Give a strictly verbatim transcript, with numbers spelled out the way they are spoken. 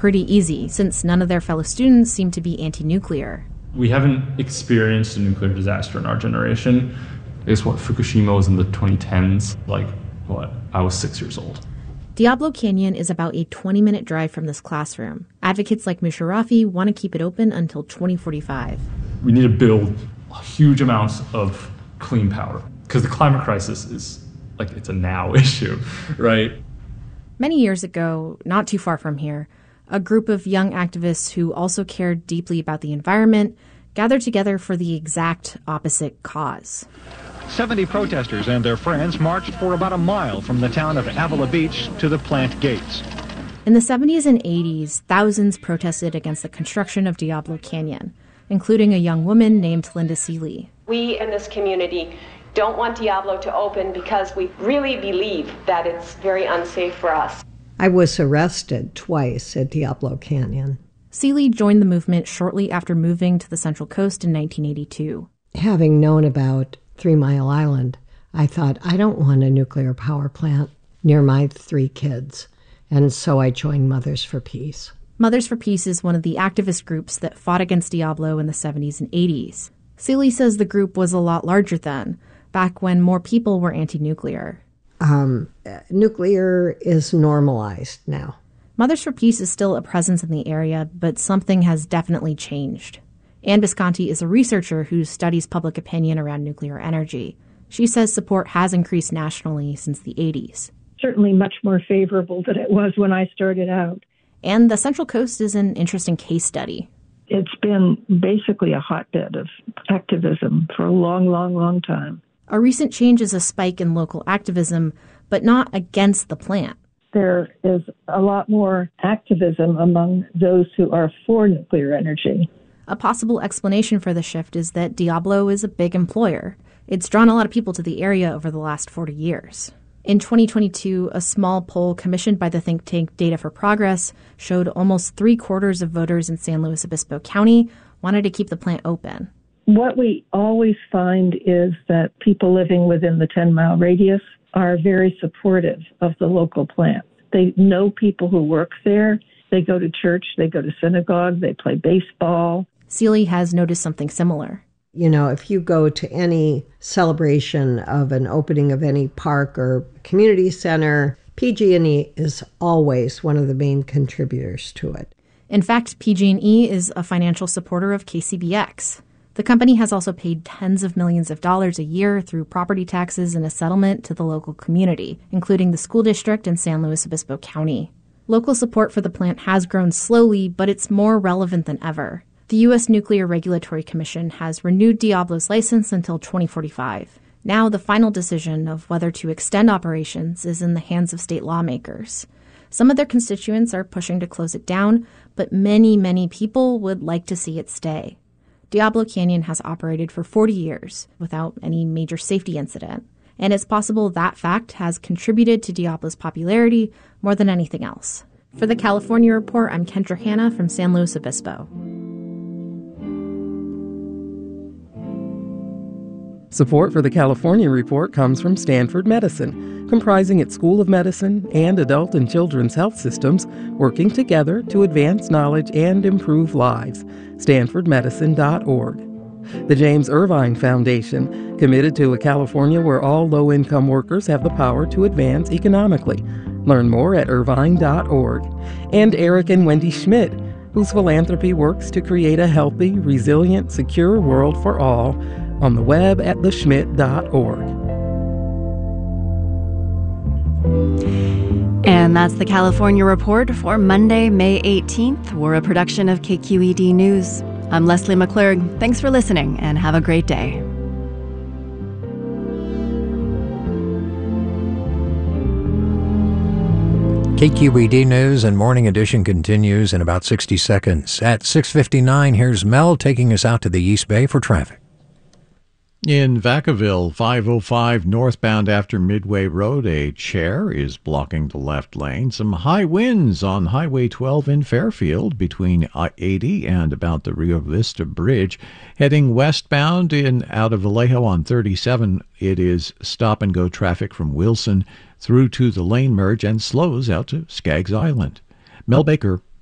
pretty easy since none of their fellow students seem to be anti-nuclear. We haven't experienced a nuclear disaster in our generation. I guess what Fukushima was in the twenty tens, like what, I was six years old. Diablo Canyon is about a twenty-minute drive from this classroom. Advocates like Musharrafi want to keep it open until twenty forty-five. We need to build huge amounts of clean power because the climate crisis is like, it's a now issue, right? Many years ago, not too far from here, a group of young activists who also cared deeply about the environment gathered together for the exact opposite cause. seventy protesters and their friends marched for about a mile from the town of Avila Beach to the plant gates. In the seventies and eighties, thousands protested against the construction of Diablo Canyon, including a young woman named Linda Seeley. We in this community don't want Diablo to open because we really believe that it's very unsafe for us. I was arrested twice at Diablo Canyon. Seeley joined the movement shortly after moving to the Central Coast in nineteen eighty-two. Having known about Three Mile Island, I thought, I don't want a nuclear power plant near my three kids. And so I joined Mothers for Peace. Mothers for Peace is one of the activist groups that fought against Diablo in the seventies and eighties. Seeley says the group was a lot larger then, back when more people were anti-nuclear. Um, nuclear is normalized now. Mothers for Peace is still a presence in the area, but something has definitely changed. Ann Bisconti is a researcher who studies public opinion around nuclear energy. She says support has increased nationally since the eighties. Certainly much more favorable than it was when I started out. And the Central Coast is an interesting case study. It's been basically a hotbed of activism for a long, long, long time. A recent change is a spike in local activism, but not against the plant. There is a lot more activism among those who are for nuclear energy. A possible explanation for the shift is that Diablo is a big employer. It's drawn a lot of people to the area over the last forty years. In twenty twenty-two, a small poll commissioned by the think tank Data for Progress showed almost three quarters of voters in San Luis Obispo County wanted to keep the plant open. What we always find is that people living within the ten-mile radius are very supportive of the local plant. They know people who work there. They go to church, they go to synagogue, they play baseball. Seeley has noticed something similar. You know, if you go to any celebration of an opening of any park or community center, P G and E is always one of the main contributors to it. In fact, P G and E is a financial supporter of K C B X. The company has also paid tens of millions of dollars a year through property taxes and a settlement to the local community, including the school district in San Luis Obispo County. Local support for the plant has grown slowly, but it's more relevant than ever. The U S Nuclear Regulatory Commission has renewed Diablo's license until twenty forty-five. Now the final decision of whether to extend operations is in the hands of state lawmakers. Some of their constituents are pushing to close it down, but many, many people would like to see it stay. Diablo Canyon has operated for forty years without any major safety incident, and it's possible that fact has contributed to Diablo's popularity more than anything else. For the California Report, I'm Kendra Hanna from San Luis Obispo. Support for the California Report comes from Stanford Medicine, comprising its School of Medicine and adult and children's health systems working together to advance knowledge and improve lives. stanford medicine dot org. The James Irvine Foundation, committed to a California where all low-income workers have the power to advance economically. Learn more at irvine dot org. And Eric and Wendy Schmidt, whose philanthropy works to create a healthy, resilient, secure world for all, on the web at the schmidt dot org. And that's the California Report for Monday, May eighteenth. We're a production of K Q E D News. I'm Leslie McClurg. Thanks for listening and have a great day. K Q E D News and Morning Edition continues in about sixty seconds. At six fifty-nine, here's Mel taking us out to the East Bay for traffic. In Vacaville, five oh five northbound after Midway Road, a chair is blocking the left lane. Some high winds on Highway twelve in Fairfield between eighty and about the Rio Vista Bridge. Heading westbound in out of Vallejo on thirty-seven, it is stop-and-go traffic from Wilson through to the lane merge and slows out to Skaggs Island. Mel Baker,